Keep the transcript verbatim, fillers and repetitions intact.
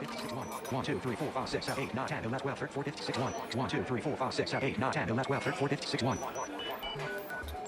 six, one, one, two, three, four, five, six, seven, eight, nine, ten, eleven, twelve, thirteen, fourteen, fifteen, sixteen, one, one, two, three, four, five, six, seven, eight, nine, ten, eleven, twelve, thirteen, fourteen, fifteen, sixteen, one.